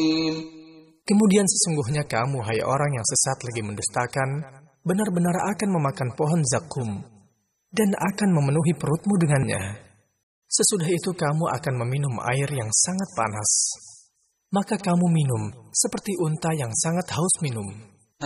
Kemudian sesungguhnya kamu, hai orang yang sesat lagi mendustakan, benar-benar akan memakan pohon zakum dan akan memenuhi perutmu dengannya. Sesudah itu kamu akan meminum air yang sangat panas. Maka kamu minum seperti unta yang sangat haus minum.